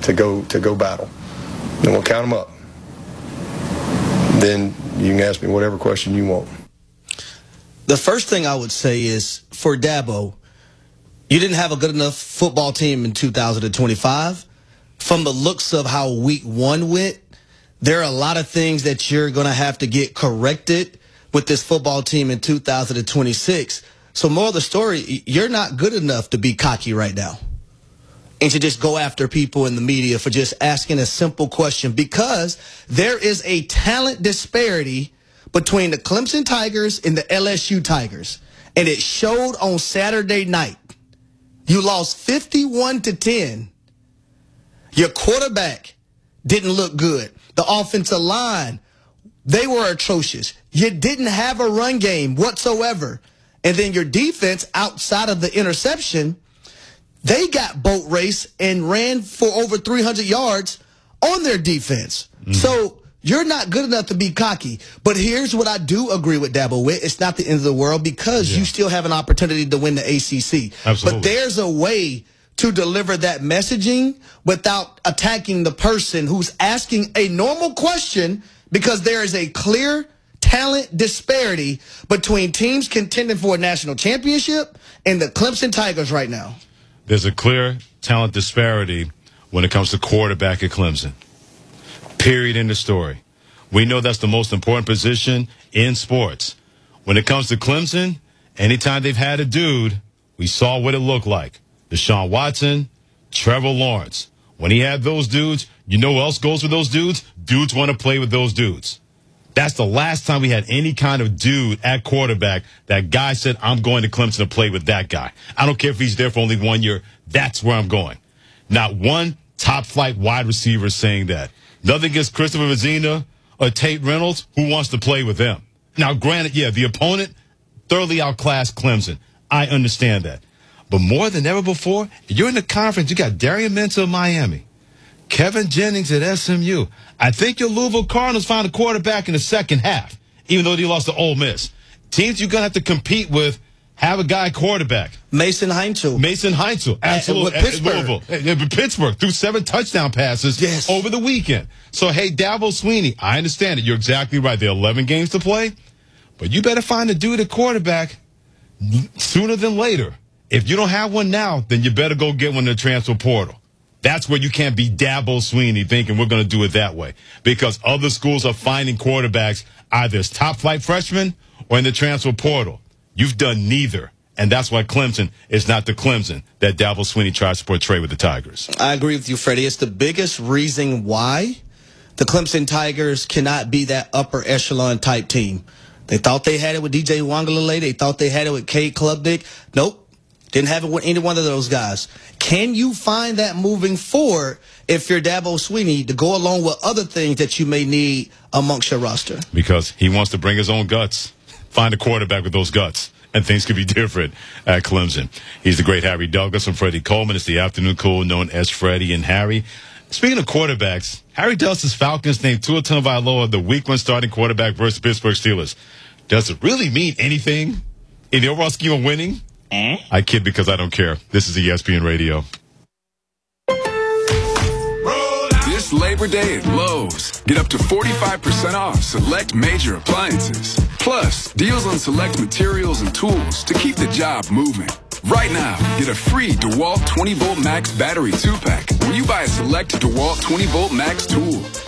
to go battle. And we'll count them up. Then you can ask me whatever question you want. The first thing I would say is, for Dabo, you didn't have a good enough football team in 2025. From the looks of how week one went, there are a lot of things that you're going to have to get corrected with this football team in 2026. So more of the story, you're not good enough to be cocky right now and to just go after people in the media for just asking a simple question, because there is a talent disparity between the Clemson Tigers and the LSU Tigers. And it showed on Saturday night. You lost 51-10. Your quarterback didn't look good. The offensive line, they were atrocious. You didn't have a run game whatsoever. And then your defense, outside of the interception, they got boat race and ran for over 300 yards on their defense. Mm-hmm. So you're not good enough to be cocky. But here's what I do agree with Dabo with. It's not the end of the world, because you still have an opportunity to win the ACC. Absolutely. But there's a way to deliver that messaging without attacking the person who's asking a normal question, because there is a clear talent disparity between teams contending for a national championship and the Clemson Tigers right now. There's a clear talent disparity when it comes to quarterback at Clemson. Period in the story. We know that's the most important position in sports. When it comes to Clemson, anytime they've had a dude, we saw what it looked like. Deshaun Watson, Trevor Lawrence. When he had those dudes, you know who else goes with those dudes? Dudes want to play with those dudes. That's the last time we had any kind of dude at quarterback that guy said, I'm going to Clemson to play with that guy. I don't care if he's there for only 1 year. That's where I'm going. Not one top-flight wide receiver saying that. Nothing against Christopher Mazzina or Tate Reynolds, who wants to play with them. Now, granted, the opponent thoroughly outclassed Clemson. I understand that. But more than ever before, you're in the conference. You got Darian Minter of Miami, Kevin Jennings at SMU. I think your Louisville Cardinals found a quarterback in the second half, even though they lost to Ole Miss. Teams you're going to have to compete with have a guy quarterback. Mason Heinzel. Absolutely. Pittsburgh. Pittsburgh threw 7 touchdown passes over the weekend. So, hey, Dabo Swinney, I understand it. You're exactly right. There are 11 games to play. But you better find a dude at quarterback sooner than later. If you don't have one now, then you better go get one in the transfer portal. That's where you can't be Dabo Swinney thinking we're going to do it that way, because other schools are finding quarterbacks either as top-flight freshmen or in the transfer portal. You've done neither, and that's why Clemson is not the Clemson that Dabo Swinney tries to portray with the Tigers. I agree with you, Freddie. It's the biggest reason why the Clemson Tigers cannot be that upper echelon type team. They thought they had it with DJ Uiagalelei. They thought they had it with Cade Klubnik. Nope. Didn't have it with any one of those guys. Can you find that moving forward if you're Dabo Swinney to go along with other things that you may need amongst your roster? Because he wants to bring his own guts. Find a quarterback with those guts, and things could be different at Clemson. He's the great Harry Douglas from Freddie Coleman. It's the afternoon cool known as Freddie and Harry. Speaking of quarterbacks, Harry Douglas' Falcons named Tua Tagovailoa the week 1 starting quarterback versus Pittsburgh Steelers. Does it really mean anything in the overall scheme of winning? I kid because I don't care. This is ESPN Radio. This Labor Day at Lowe's. Get up to 45% off select major appliances. Plus, deals on select materials and tools to keep the job moving. Right now, get a free DeWalt 20-volt Max battery 2-pack when you buy a select DeWalt 20-volt Max tool.